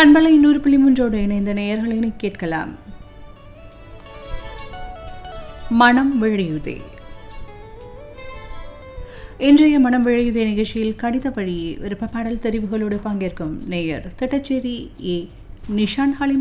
பண்பலை 100.3 இணைந்த நேயர்களை கேட்கலாம். மனம் விழையுதே. இன்றைய மனம் விழையுதே நிகழ்ச்சியில் கடித வழி விருப்ப பாடல் தெரிவுகளோடு பங்கேற்கும் நேயர் திட்டச்சேரி ஏ நிஷான் ஹாலிம்